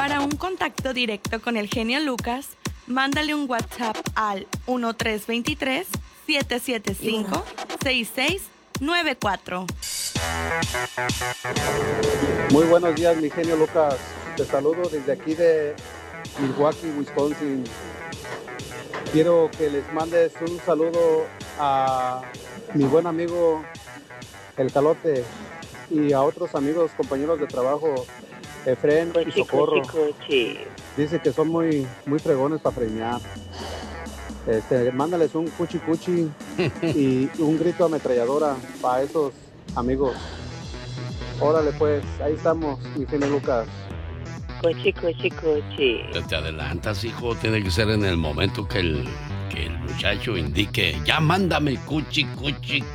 Para un contacto directo con el genio Lucas, mándale un WhatsApp al 1323-775-6694. Muy buenos días, mi genio Lucas. Te saludo desde aquí de Milwaukee, Wisconsin. Quiero que les mandes un saludo a mi buen amigo El Calote y a otros amigos, compañeros de trabajo, Efren y Socorro. Dice que son muy fregones para freñar. Mándales un cuchi cuchi y un grito ametralladora para esos amigos. Órale pues, ahí estamos, mi genio Lucas. Cochi. Te adelantas, hijo. Tiene que ser en el momento que el muchacho indique: ya mándame cuchi. Cochi.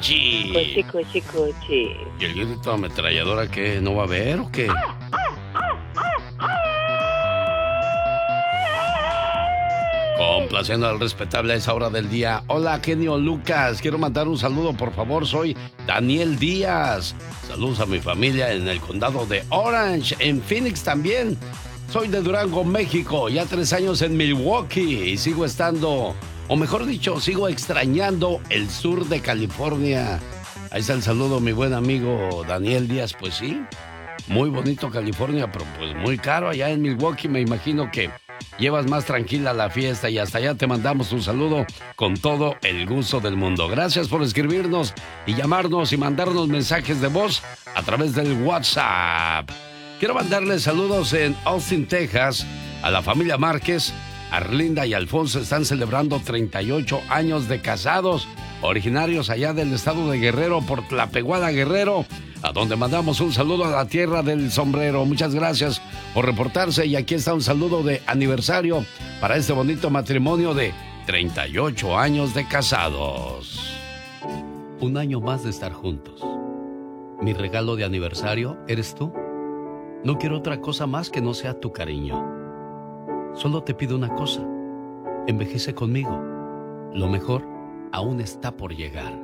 ¿Y el grito ametralladora qué? ¿No va a haber o qué? Complaciendo al respetable a esa hora del día. Hola, genio Lucas. Quiero mandar un saludo, por favor. Soy Daniel Díaz. Saludos a mi familia en el condado de Orange, en Phoenix también. Soy de Durango, México. Ya 3 años en Milwaukee y sigo estando, o mejor dicho, sigo extrañando el sur de California. Ahí está el saludo, mi buen amigo Daniel Díaz. Pues sí, muy bonito California, pero pues muy caro. Allá en Milwaukee me imagino que llevas más tranquila la fiesta y hasta allá te mandamos un saludo con todo el gusto del mundo. Gracias por escribirnos y llamarnos y mandarnos mensajes de voz a través del WhatsApp. Quiero mandarles saludos en Austin, Texas, a la familia Márquez. Arlinda y Alfonso están celebrando 38 años de casados, originarios allá del estado de Guerrero, por Tlapehuala, Guerrero, a donde mandamos un saludo a la tierra del sombrero. Muchas gracias por reportarse y aquí está un saludo de aniversario para este bonito matrimonio de 38 años de casados. Un año más de estar juntos. Mi regalo de aniversario eres tú. No quiero otra cosa más que no sea tu cariño. Solo te pido una cosa: envejece conmigo. Lo mejor aún está por llegar.